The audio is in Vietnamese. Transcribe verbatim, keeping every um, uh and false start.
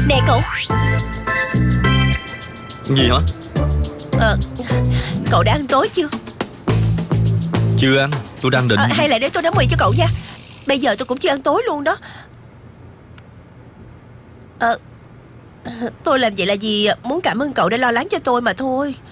Nè cậu. Gì hả? Ờ, cậu đã ăn tối chưa? Chưa ăn, tôi đang định à, Hay là để tôi nấu mì cho cậu nha. Bây giờ tôi cũng chưa ăn tối luôn đó. Ờ, tôi làm vậy là vì muốn cảm ơn cậu đã lo lắng cho tôi mà thôi.